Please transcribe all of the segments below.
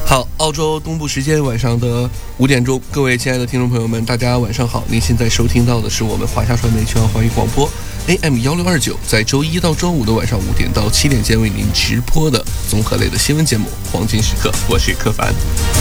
好，澳洲东部时间晚上的5点钟，各位亲爱的听众朋友们，大家晚上好。您现在收听到的是我们华夏传媒全华语广播 AM1629，在周一到周五的晚上5点到7点间为您直播的综合类的新闻节目《黄金时刻》，我是柯凡。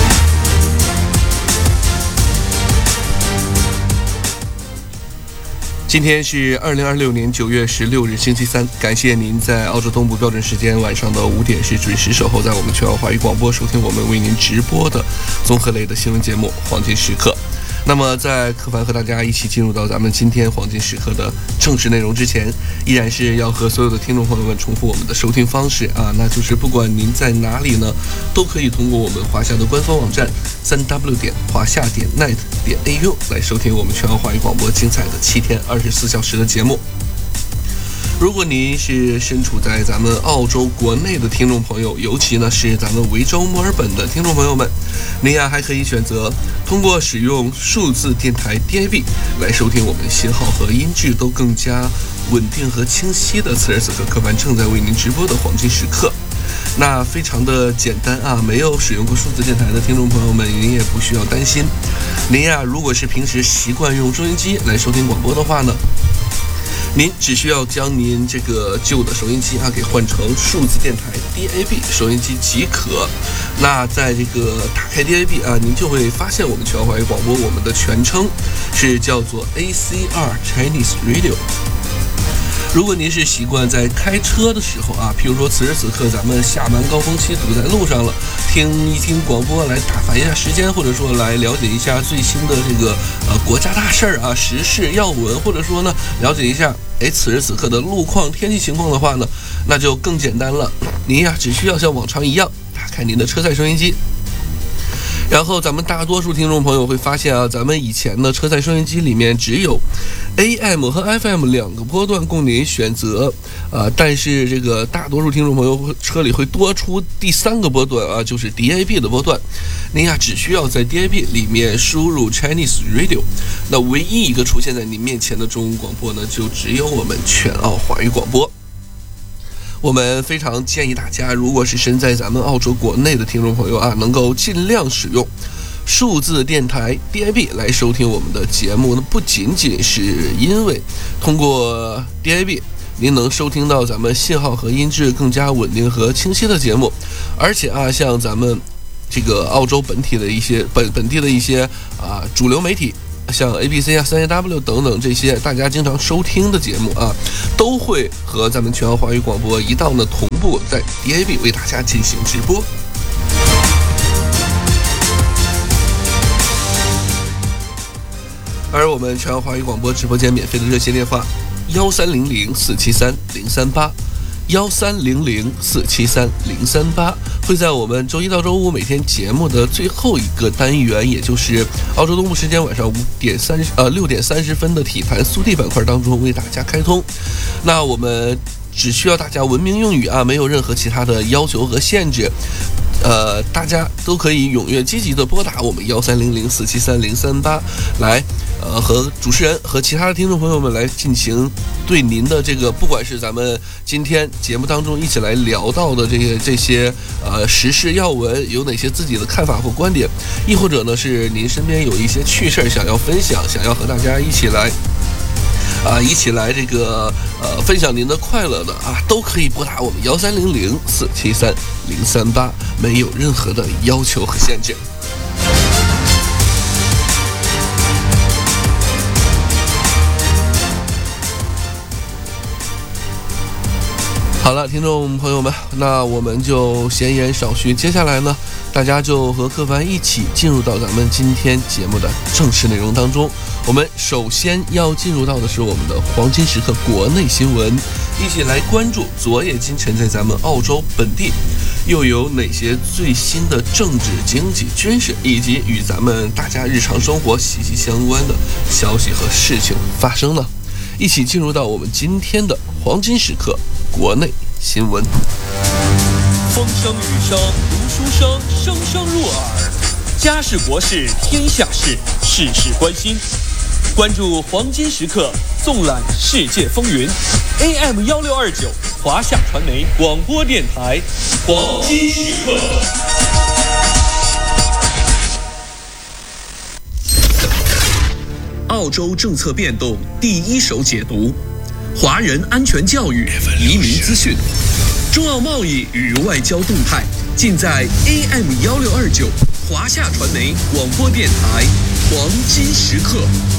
今天是2026年9月16日星期三，感谢您在澳洲东部标准时间晚上的5点是准时守候在我们全澳华语广播，收听我们为您直播的综合类的新闻节目《黄金时刻》。那么在柯凡和大家一起进入到咱们今天黄金时刻的正式内容之前，依然是要和所有的听众朋友们重复我们的收听方式啊，那就是不管您在哪里呢，都可以通过我们华夏的官方网站3w 华夏net au 来收听我们全澳华语广播精彩的7天24小时的节目。如果您是身处在咱们澳洲国内的听众朋友，尤其呢是咱们维州墨尔本的听众朋友们，您还可以选择通过使用数字电台 DAB 来收听我们信号和音质都更加稳定和清晰的此时此刻柯凡正在为您直播的黄金时刻。那非常的简单啊，没有使用过数字电台的听众朋友们，您也不需要担心。您如果是平时习惯用收音机来收听广播的话呢，您只需要将您这个旧的收音机给换成数字电台 DAB 收音机即可。那在这个打开 DAB 您就会发现我们全华语广播，我们的全称是叫做 ACR Chinese Radio。如果您是习惯在开车的时候譬如说此时此刻咱们下班高峰期堵在路上了，听一听广播来打发一下时间，或者说来了解一下最新的这个国家大事儿时事要闻，或者说呢了解一下此时此刻的路况天气情况的话呢，那就更简单了。您只需要像往常一样打开您的车载收音机，然后咱们大多数听众朋友会发现咱们以前的车载收音机里面只有 AM 和 FM 2个波段供您选择但是这个大多数听众朋友车里会多出第3个波段就是 DAB 的波段。您只需要在 DAB 里面输入 Chinese Radio， 那唯一一个出现在您面前的中文广播呢，就只有我们全澳华语广播。我们非常建议大家，如果是身在咱们澳洲国内的听众朋友能够尽量使用数字电台 DAB 来收听我们的节目呢，不仅仅是因为通过 DAB 您能收听到咱们信号和音质更加稳定和清晰的节目，而且像咱们这个澳洲本地的一些主流媒体，像 ABC 3AW 等等这些大家经常收听的节目都会和咱们全澳华语广播一道呢同步在 DAB 为大家进行直播。而我们全澳华语广播直播间免费的热线电话1300473038。1300473038会在我们周一到周五每天节目的最后一个单元，也就是澳洲东部时间晚上6点30分的体坛速递板块当中为大家开通。那我们只需要大家文明用语没有任何其他的要求和限制。大家都可以踊跃积极的拨打我们1300473038来和主持人和其他的听众朋友们来进行对您的这个，不管是咱们今天节目当中一起来聊到的这些时事要闻有哪些自己的看法或观点，亦或者呢是您身边有一些趣事想要分享，想要和大家一起来这个分享您的快乐的都可以拨打我们1300473038，没有任何的要求和限制。好了，听众朋友们，那我们就闲言少叙，接下来呢，大家就和柯凡一起进入到咱们今天节目的正式内容当中。我们首先要进入到的是我们的黄金时刻国内新闻，一起来关注昨夜今晨在咱们澳洲本地又有哪些最新的政治、经济、军事以及与咱们大家日常生活息息相关的消息和事情发生呢？一起进入到我们今天的黄金时刻国内新闻。 风声雨声读书声，声声入耳。家事国事天下事，事事关心。关注黄金时刻，纵览世界风云。AM1629华夏传媒广播电台黄金时刻。 澳洲政策变动第一手解读，华人安全教育、移民资讯，中澳贸易与外交动态，尽在 AM1629华夏传媒广播电台黄金时刻。